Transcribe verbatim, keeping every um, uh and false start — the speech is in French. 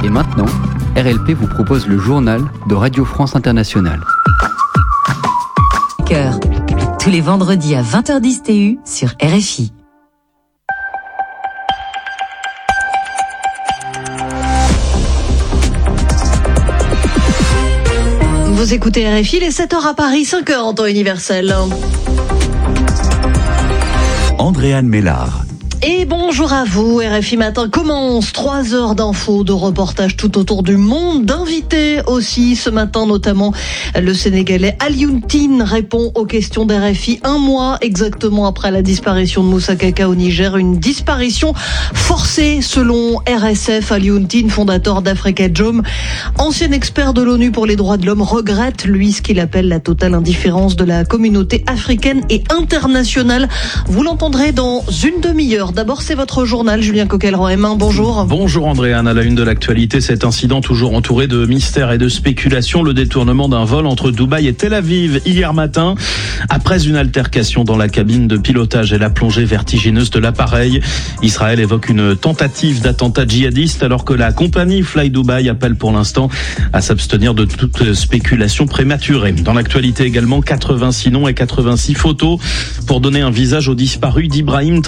Et maintenant, R L P vous propose le journal de Radio France Internationale. Cœur, tous les vendredis à vingt heures dix T U sur R F I. Vous écoutez R F I, les sept heures à Paris, cinq heures en temps universel. Andréane Mélard. Et bonjour à vous, R F I Matin commence, trois heures d'infos, de reportages tout autour du monde, d'invités aussi ce matin, notamment le Sénégalais Alioune répond aux questions d'R F I un mois exactement après la disparition de Moussa Kaka au Niger, une disparition forcée selon R S F. Alioune, fondateur d'Afrikajom, ancien expert de l'ONU pour les droits de l'homme, regrette lui ce qu'il appelle la totale indifférence de la communauté africaine et internationale. Vous l'entendrez dans une demi-heure. D'abord, c'est votre journal, Julien Coquelin. Bonjour. Bonjour Andréane. À la une de l'actualité, cet incident toujours entouré de mystères et de spéculations. Le détournement d'un vol entre Dubaï et Tel Aviv hier matin. Après une altercation dans la cabine de pilotage et la plongée vertigineuse de l'appareil, Israël évoque une tentative d'attentat djihadiste alors que la compagnie Fly Dubai appelle pour l'instant à s'abstenir de toute spéculation prématurée. Dans l'actualité également, quatre-vingt-six noms et quatre-vingt-six photos pour donner un visage au disparu d'Ibrahim